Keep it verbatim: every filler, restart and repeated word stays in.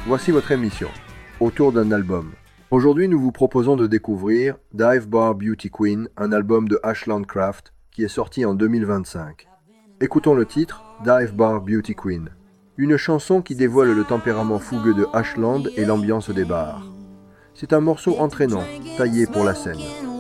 Voici votre émission, autour d'un album. Aujourd'hui, nous vous proposons de découvrir Dive Bar Beauty Queen, un album de Ashland Craft qui est sorti en deux mille vingt-cinq. Écoutons le titre, Dive Bar Beauty Queen. Une chanson qui dévoile le tempérament fougueux de Ashland et l'ambiance des bars. C'est un morceau entraînant, taillé pour la scène.